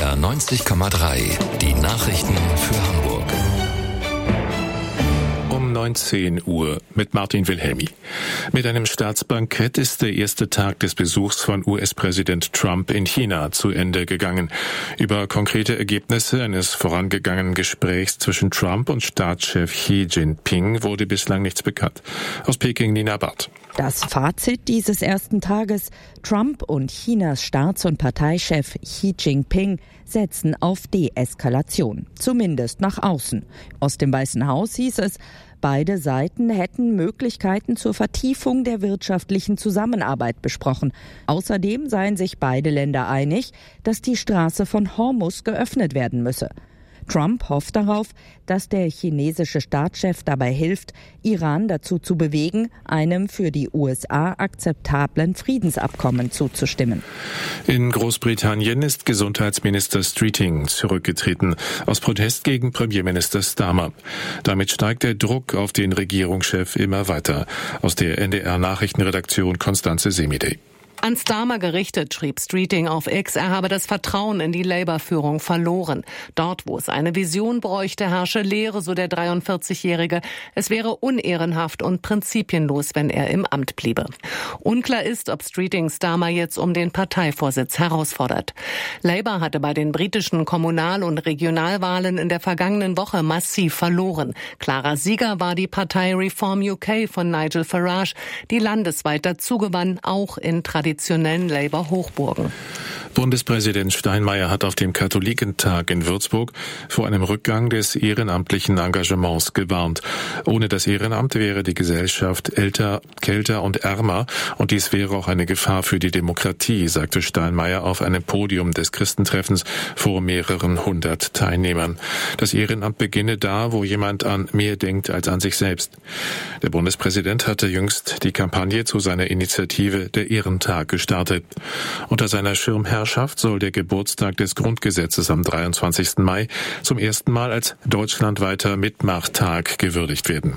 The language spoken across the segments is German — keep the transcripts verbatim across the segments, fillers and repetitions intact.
R neunzig Komma drei. Die Nachrichten für Hamburg. Um neunzehn Uhr mit Martin Wilhelmi. Mit einem Staatsbankett ist der erste Tag des Besuchs von U S-Präsident Trump in China zu Ende gegangen. Über konkrete Ergebnisse eines vorangegangenen Gesprächs zwischen Trump und Staatschef Xi Jinping wurde bislang nichts bekannt. Aus Peking Nina Barth. Das Fazit dieses ersten Tages: Trump und Chinas Staats- und Parteichef Xi Jinping setzen auf Deeskalation, zumindest nach außen. Aus dem Weißen Haus hieß es, beide Seiten hätten Möglichkeiten zur Vertiefung der wirtschaftlichen Zusammenarbeit besprochen. Außerdem seien sich beide Länder einig, dass die Straße von Hormuz geöffnet werden müsse. Trump hofft darauf, dass der chinesische Staatschef dabei hilft, Iran dazu zu bewegen, einem für die U S A akzeptablen Friedensabkommen zuzustimmen. In Großbritannien ist Gesundheitsminister Streeting zurückgetreten, aus Protest gegen Premierminister Starmer. Damit steigt der Druck auf den Regierungschef immer weiter. Aus der N D R-Nachrichtenredaktion Konstanze Semidey. An Starmer gerichtet schrieb Streeting auf X, er habe das Vertrauen in die Labour-Führung verloren. Dort, wo es eine Vision bräuchte, herrsche Leere, so der dreiundvierzigjährige. Es wäre unehrenhaft und prinzipienlos, wenn er im Amt bliebe. Unklar ist, ob Streeting Starmer jetzt um den Parteivorsitz herausfordert. Labour hatte bei den britischen Kommunal- und Regionalwahlen in der vergangenen Woche massiv verloren. Klarer Sieger war die Partei Reform U K von Nigel Farage, die landesweit dazugewann, auch in traditionellen Labour-Hochburgen. Bundespräsident Steinmeier hat auf dem Katholikentag in Würzburg vor einem Rückgang des ehrenamtlichen Engagements gewarnt. Ohne das Ehrenamt wäre die Gesellschaft älter, kälter und ärmer und dies wäre auch eine Gefahr für die Demokratie, sagte Steinmeier auf einem Podium des Christentreffens vor mehreren hundert Teilnehmern. Das Ehrenamt beginne da, wo jemand an mehr denkt als an sich selbst. Der Bundespräsident hatte jüngst die Kampagne zu seiner Initiative Der Ehrentag gestartet. Unter seiner Schirmherrschaft soll der Geburtstag des Grundgesetzes am dreiundzwanzigsten Mai zum ersten Mal als deutschlandweiter Mitmachtag gewürdigt werden.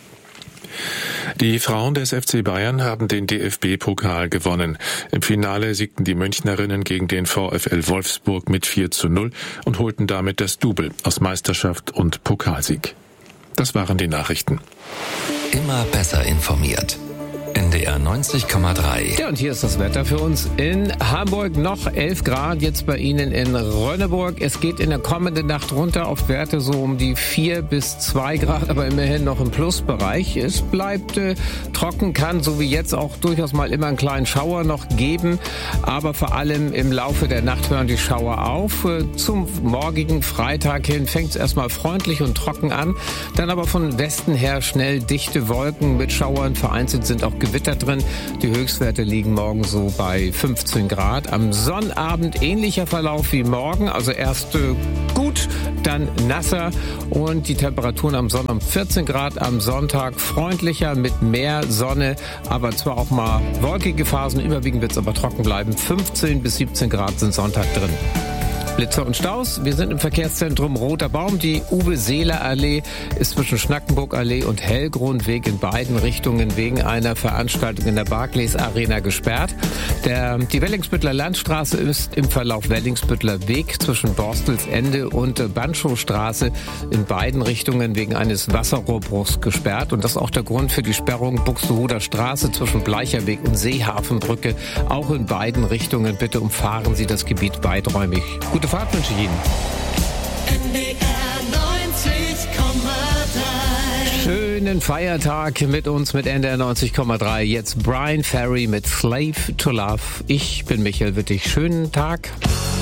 Die Frauen des F C Bayern haben den D F B-Pokal gewonnen. Im Finale siegten die Münchnerinnen gegen den VfL Wolfsburg mit vier zu null und holten damit das Double aus Meisterschaft und Pokalsieg. Das waren die Nachrichten. Immer besser informiert. N D R neunzig Komma drei. Ja, und hier ist das Wetter für uns in Hamburg. Noch elf Grad, jetzt bei Ihnen in Rönneburg. Es geht in der kommenden Nacht runter auf Werte so um die vier bis zwei Grad, aber immerhin noch im Plusbereich. Es bleibt äh, trocken, kann so wie jetzt auch durchaus mal immer einen kleinen Schauer noch geben. Aber vor allem im Laufe der Nacht hören die Schauer auf. Äh, zum morgigen Freitag hin fängt es erstmal freundlich und trocken an. Dann aber von Westen her schnell dichte Wolken mit Schauern. Vereinzelt sind auch Gewitter drin. Die Höchstwerte liegen morgen so bei fünfzehn Grad. Am Sonnabend ähnlicher Verlauf wie morgen. Also erst äh, gut, dann nasser. Und die Temperaturen am Sonnabend vierzehn Grad. Am Sonntag freundlicher mit mehr Sonne. Aber zwar auch mal wolkige Phasen. Überwiegend wird es aber trocken bleiben. fünfzehn bis siebzehn Grad sind Sonntag drin. Blitzer und Staus. Wir sind im Verkehrszentrum Roter Baum. Die Uwe-Seeler-Allee ist zwischen Schnackenburg-Allee und Hellgrundweg in beiden Richtungen wegen einer Veranstaltung in der Barclays Arena gesperrt. Der, die Wellingsbüttler Landstraße ist im Verlauf Wellingsbüttler Weg zwischen Borstelsende und Banschowstraße in beiden Richtungen wegen eines Wasserrohrbruchs gesperrt. Und das ist auch der Grund für die Sperrung Buxtehuder Straße zwischen Bleicherweg und Seehafenbrücke. Auch in beiden Richtungen. Bitte umfahren Sie das Gebiet weiträumig. Gute Fahrt wünsche ich Ihnen. N D R neunzig Komma drei. Schönen Feiertag mit uns mit N D R neunzig Komma drei. Jetzt Brian Ferry mit Slave to Love. Ich bin Michael Wittig. Schönen Tag.